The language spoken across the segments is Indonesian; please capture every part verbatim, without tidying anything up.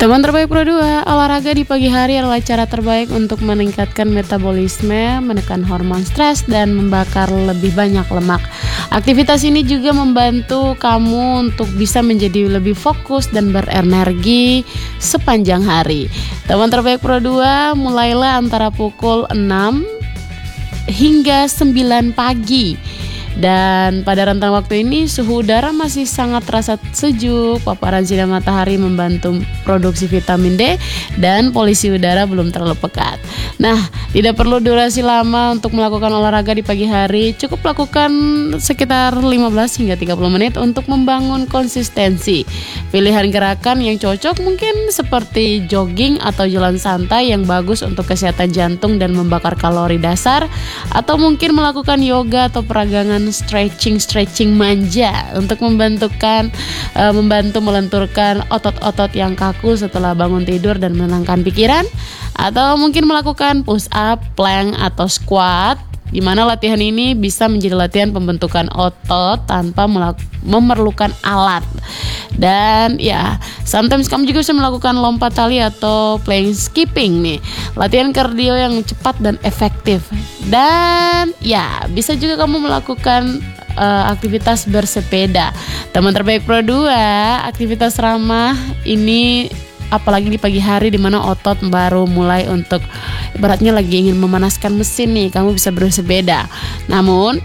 Teman terbaik Pro dua, olahraga di pagi hari adalah cara terbaik untuk meningkatkan metabolisme, menekan hormon stres, dan membakar lebih banyak lemak. Aktivitas ini juga membantu kamu untuk bisa menjadi lebih fokus dan berenergi sepanjang hari. Teman terbaik Pro dua, mulailah antara pukul enam hingga sembilan pagi. Dan pada rentang waktu ini suhu udara masih sangat terasa sejuk, paparan sinar matahari membantu produksi vitamin D, dan polusi udara belum terlalu pekat. Nah, tidak perlu durasi lama untuk melakukan olahraga di pagi hari, cukup lakukan sekitar lima belas hingga tiga puluh menit untuk membangun konsistensi. Pilihan gerakan yang cocok mungkin seperti jogging atau jalan santai yang bagus untuk kesehatan jantung dan membakar kalori dasar, atau mungkin melakukan yoga atau peragangan stretching-stretching manja untuk membantukan uh, membantu melenturkan otot-otot yang kaku setelah bangun tidur dan menenangkan pikiran, atau mungkin melakukan push up, plank atau squat, di mana latihan ini bisa menjadi latihan pembentukan otot tanpa melak- memerlukan alat. Dan ya, sometimes kamu juga bisa melakukan lompat tali atau plank skipping nih. Latihan kardio yang cepat dan efektif. Dan ya, bisa juga kamu melakukan uh, aktivitas bersepeda. Teman terbaik Pro dua, aktivitas ramah ini apalagi di pagi hari di mana otot baru mulai untuk ibaratnya lagi ingin memanaskan mesin nih, kamu bisa bersepeda. Namun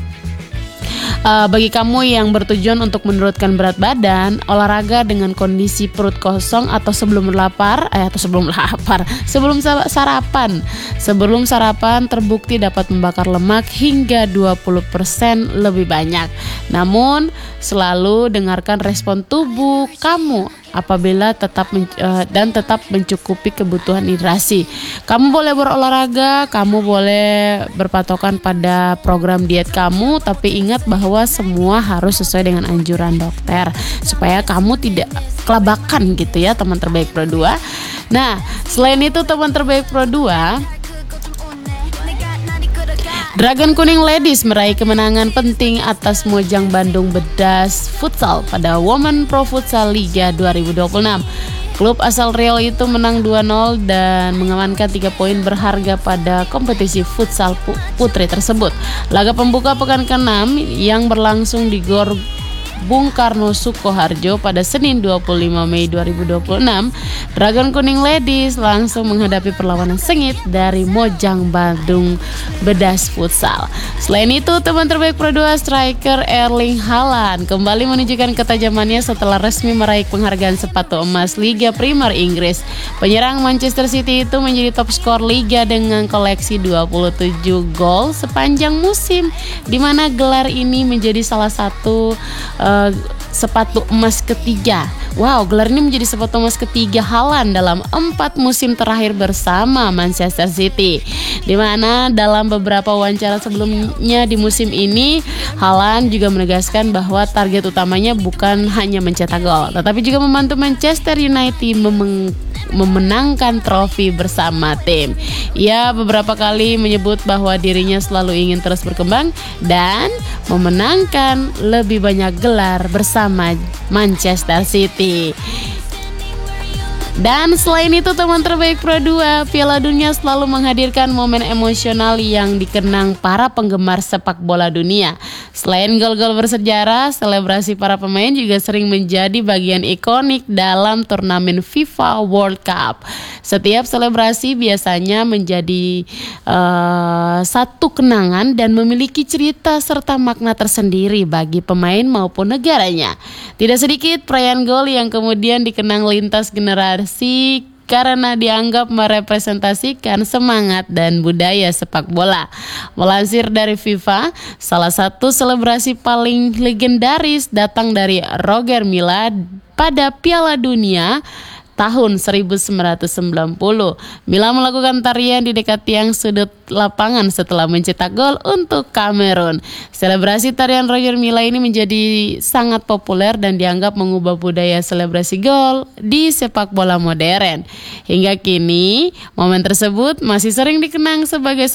Uh, bagi kamu yang bertujuan untuk menurunkan berat badan, olahraga dengan kondisi perut kosong atau sebelum lapar, eh, atau sebelum lapar, sebelum sarapan, sebelum sarapan terbukti dapat membakar lemak hingga dua puluh persen lebih banyak. Namun selalu dengarkan respon tubuh kamu apabila tetap men- uh, dan tetap mencukupi kebutuhan hidrasi. Kamu boleh berolahraga, kamu boleh berpatokan pada program diet kamu, tapi ingat bahwa semua harus sesuai dengan anjuran dokter supaya kamu tidak kelabakan gitu ya, teman terbaik Pro dua. Nah, selain itu teman terbaik Pro dua, Dragon Kuning Ladies meraih kemenangan penting atas Mojang Bandung Bedas Futsal pada Women Pro Futsal Liga dua ribu dua puluh enam. Klub asal Riau itu menang dua nol dan mengamankan tiga poin berharga pada kompetisi futsal putri tersebut. Laga pembuka pekan keenam yang berlangsung di Gor Bung Karno Sukoharjo pada Senin dua puluh lima Mei dua ribu dua puluh enam, Dragon Kuning Ladies langsung menghadapi perlawanan sengit dari Mojang Bandung Bedas Futsal. Selain itu, teman terbaik Pro dua, striker Erling Haaland kembali menunjukkan ketajamannya setelah resmi meraih penghargaan sepatu emas Liga Premier Inggris. Penyerang Manchester City itu menjadi top skor Liga dengan koleksi dua puluh tujuh gol sepanjang musim, di mana gelar ini menjadi salah satu Uh, sepatu emas ketiga. Wow, gelar ini menjadi sepatu emas ketiga Haaland dalam empat musim terakhir bersama Manchester City. Di mana dalam beberapa wawancara sebelumnya di musim ini, Haaland juga menegaskan bahwa target utamanya bukan hanya mencetak gol, tetapi juga membantu Manchester United memeng- memenangkan trofi bersama tim. Ia beberapa kali menyebut bahwa dirinya selalu ingin terus berkembang dan memenangkan lebih banyak gelar bersama Manchester City. Dan selain itu, teman terbaik Pro dua, Piala Dunia selalu menghadirkan momen emosional yang dikenang para penggemar sepak bola dunia. Selain gol-gol bersejarah, selebrasi para pemain juga sering menjadi bagian ikonik dalam turnamen FIFA World Cup. Setiap selebrasi biasanya menjadi uh, satu kenangan dan memiliki cerita serta makna tersendiri bagi pemain maupun negaranya. Tidak sedikit perayaan gol yang kemudian dikenang lintas generasi karena dianggap merepresentasikan semangat dan budaya sepak bola. Melansir dari FIFA, salah satu selebrasi paling legendaris datang dari Roger Milla pada Piala Dunia tahun seribu sembilan ratus sembilan puluh. Milla melakukan tarian di dekat tiang sudut lapangan setelah mencetak gol untuk Kamerun. Selebrasi tarian Roger Milla ini menjadi sangat populer dan dianggap mengubah budaya selebrasi gol di sepak bola modern. Hingga kini, momen tersebut masih sering dikenang sebagai